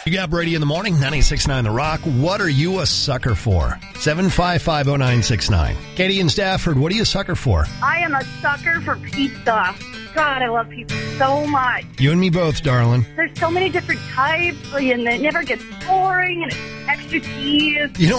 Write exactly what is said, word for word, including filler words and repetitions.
You got Brady in the morning, ninety-six point nine The Rock. What are you a sucker for? seven five five oh nine six nine. Katie in Stafford, what are you a sucker for? I am a sucker for pizza. God, I love pizza so much. You and me both, darling. There's so many different types, and it never gets boring, and it's extra cheese. You know